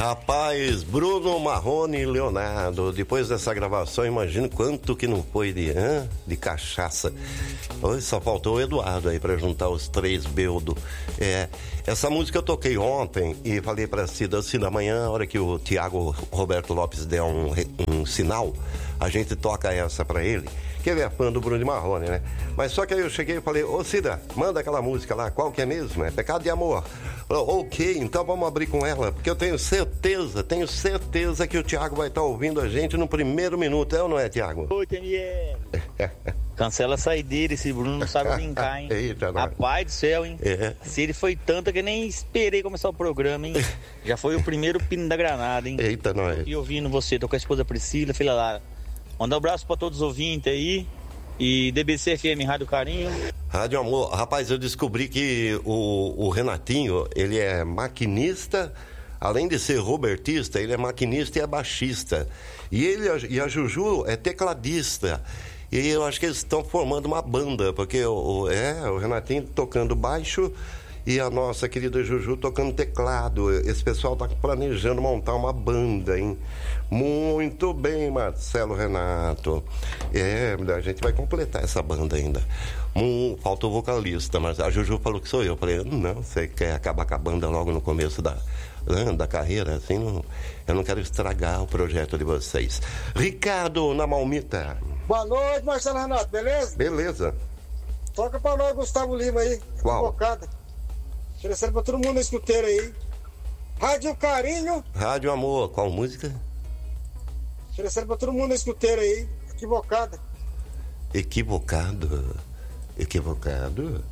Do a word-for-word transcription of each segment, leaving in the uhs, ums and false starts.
Rapaz, Bruno Marrone e Leonardo, depois dessa gravação, imagino quanto que não foi de, hein? de cachaça. Hoje só faltou o Eduardo aí pra juntar os três beldo. É, essa música eu toquei ontem e falei pra Cida, assim, da manhã, a hora que o Tiago Roberto Lopes der um, um sinal, a gente toca essa pra ele, que ele é fã do Bruno Marrone, né? Mas só que aí eu cheguei e falei, ô Cida, manda aquela música lá, qual que é mesmo? É Pecado de Amor. Ok, então vamos abrir com ela, porque eu tenho certeza, tenho certeza que o Thiago vai estar ouvindo a gente no primeiro minuto, é ou não é, Thiago? Oi, T M L. Cancela a saideira, esse Bruno não sabe brincar, hein? Eita, rapaz do céu, hein? É. Se ele foi tanta que nem esperei começar o programa, hein? Já foi o primeiro pino da granada, hein? Eita, nós. E ouvindo você, tô com a esposa Priscila, filha Lara. Manda um abraço pra todos os ouvintes aí. E D B C F M, Rádio Carinho. Rádio Amor. Rapaz, eu descobri que o, o Renatinho, ele é maquinista, além de ser robertista, ele é maquinista e é baixista. E ele e a Juju é tecladista. E eu acho que eles estão formando uma banda, porque o, é, o Renatinho tocando baixo e a nossa querida Juju tocando teclado. Esse pessoal tá planejando montar uma banda, hein? Muito bem, Marcelo Renato. É, a gente vai completar essa banda ainda. Hum, falta o vocalista, mas a Juju falou que sou eu. Eu falei, não, você quer acabar com a banda logo no começo da, da carreira? Assim, não, eu não quero estragar o projeto de vocês. Ricardo, na Malmita. Boa noite, Marcelo Renato, beleza? Beleza. Toca pra nós, Gustavo Lima aí. Qual? Bocada. Oferecendo pra todo mundo na escuteira aí. Rádio Carinho. Rádio Amor, qual música? Oferecendo pra todo mundo na escuteira aí. Equivocada. Equivocado. Equivocado.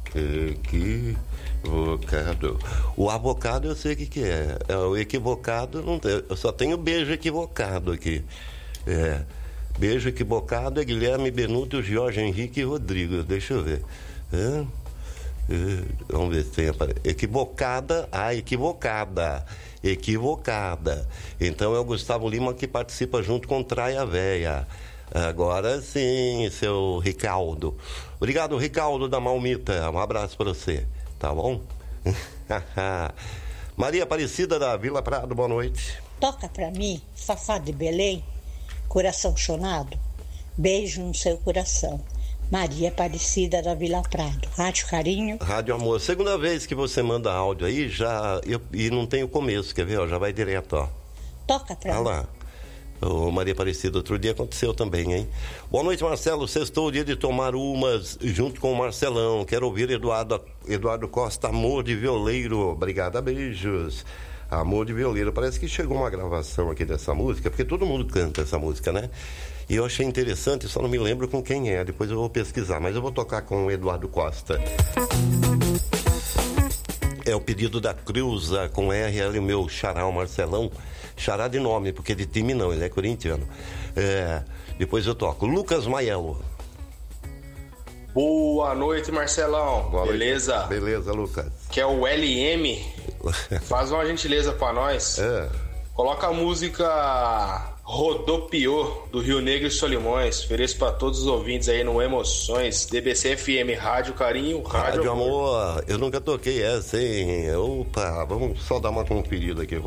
Equivocado. O avocado eu sei o que, que é. é. O equivocado não tem. Eu só tenho beijo equivocado aqui. É. Beijo equivocado é Guilherme Benuto, Jorge Henrique e Rodrigo. Deixa eu ver. É. Vamos ver se tem. Equivocada, ah, equivocada. Equivocada. Então é o Gustavo Lima que participa junto com Traia Véia. Agora sim, seu Ricardo. Obrigado, Ricardo da Malmita. Um abraço para você, tá bom? Maria Aparecida da Vila Prado, boa noite. Toca pra mim, Fafá de Belém, Coração Chonado. Beijo no seu coração. Maria Aparecida da Vila Prado. Rádio Carinho. Rádio Amor. Segunda vez que você manda áudio aí, já. Eu, e não tem o começo, quer ver? Ó, já vai direto, ó. Toca pra Olha mim. lá. Ô, Maria Aparecida, outro dia aconteceu também, hein? Boa noite, Marcelo. Sextou o dia de tomar umas junto com o Marcelão. Quero ouvir Eduardo, Eduardo Costa, Amor de Violeiro. Obrigada, beijos. Amor de Violeiro. Parece que chegou uma gravação aqui dessa música, porque todo mundo canta essa música, né? E eu achei interessante, só não me lembro com quem é. Depois eu vou pesquisar, mas eu vou tocar com o Eduardo Costa. É o pedido da Cruza com R L, meu xará, o Marcelão. Xará de nome, porque de time não, ele é corintiano. É, depois eu toco. Lucas Maiello. Boa noite, Marcelão. Boa Beleza? Noite. Beleza, Lucas. Que é o L M. Faz uma gentileza pra nós. É. Coloca a música Rodopiou, do Rio Negro e Solimões. Ofereço pra todos os ouvintes aí no Emoções. D B C F M, Rádio Carinho, Rádio, Rádio Amor. Amor. Eu nunca toquei essa, hein? Opa, vamos só dar uma conferida aqui.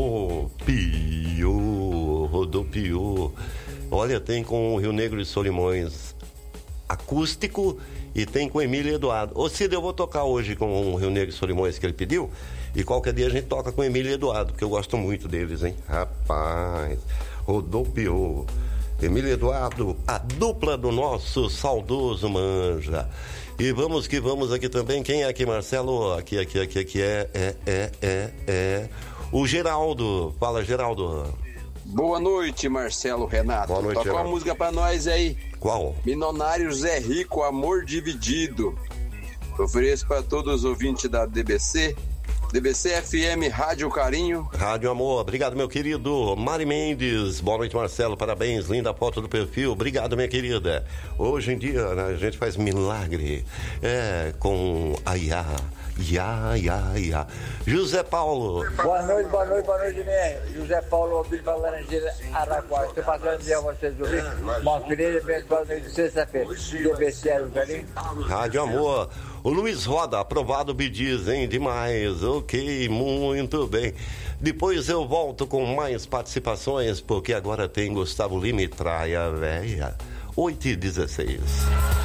Rodopiou, Rodopiou. Olha, tem com o Rio Negro e Solimões acústico e tem com Emílio e Eduardo. Ô Cida, eu vou tocar hoje com o Rio Negro e Solimões que ele pediu. E qualquer dia a gente toca com Emílio e Eduardo, porque eu gosto muito deles, hein? Rapaz, rodopiou. Emílio e Eduardo, a dupla do nosso saudoso Manja. E vamos que vamos aqui também. Quem é aqui, Marcelo? Aqui, aqui, aqui, aqui é, é, é, é, é. O Geraldo. Fala, Geraldo. Boa noite, Marcelo Renato. Boa noite, Toca Geraldo. uma música pra nós aí. Qual? Milionário Zé Rico, Amor Dividido. Ofereço para todos os ouvintes da D B C. D B C F M, Rádio Carinho. Rádio Amor, obrigado, meu querido. Mari Mendes, boa noite, Marcelo, parabéns, linda foto do perfil, obrigado, minha querida. Hoje em dia, né, a gente faz milagre, é, com a I A, I A, I A, I A. José Paulo. Boa noite, boa noite, boa noite, né? José Paulo, Obílio da Laranjeira, Araquara. Estou passando o dia a vocês ouvirem. Mostra Pereira, boa noite de sexta-feira. D B C, Carinho. Rádio Amor. O Luiz Roda, aprovado, me dizem demais. Ok, muito bem. Depois eu volto com mais participações, porque agora tem Gustavo Lima e Traia Véia. oito e dezesseis.